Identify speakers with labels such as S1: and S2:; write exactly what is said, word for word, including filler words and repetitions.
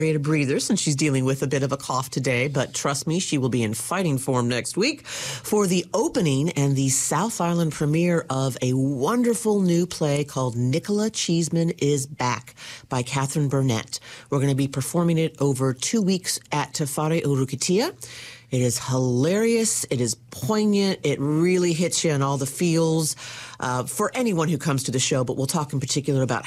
S1: a breather since she's dealing with a bit of a cough today, but trust me, she will be in fighting form next week for the opening and the South Island premiere of a wonderful new play called Nicola Cheeseman is Back by Catherine Burnett. We're going to be performing it over two weeks at Te Whare Urukutia. It is hilarious. It is poignant. It really hits you on all the feels uh, for anyone who comes to the show, but we'll talk in particular about